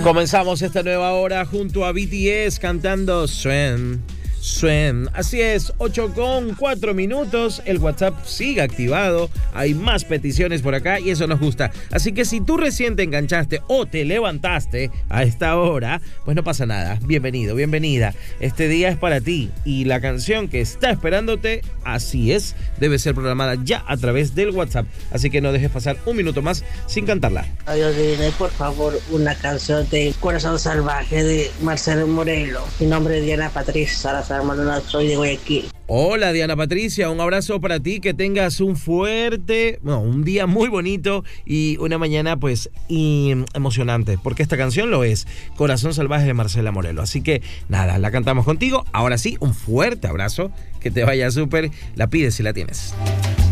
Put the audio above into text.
Comenzamos esta nueva hora junto a BTS cantando Swim. Así es, 8:04. El WhatsApp sigue activado. Hay más peticiones por acá y eso nos gusta. Así que si tú recién te enganchaste o te levantaste a esta hora, pues no pasa nada. Bienvenido, bienvenida. Este día es para ti y la canción que está esperándote, así es, debe ser programada ya a través del WhatsApp. Así que no dejes pasar un minuto más sin cantarla. Adiós, dime por favor una canción de Corazón Salvaje de Marcelo Morelo. Mi nombre es Diana Patricia Salazar Maldonado, soy de Guayaquil. Hola Diana Patricia, un abrazo para ti, que tengas un día muy bonito y una mañana pues emocionante, porque esta canción lo es, Corazón Salvaje de Marcela Morelo. Así que nada, la cantamos contigo. Ahora sí, un fuerte abrazo, que te vaya súper, la pides si la tienes.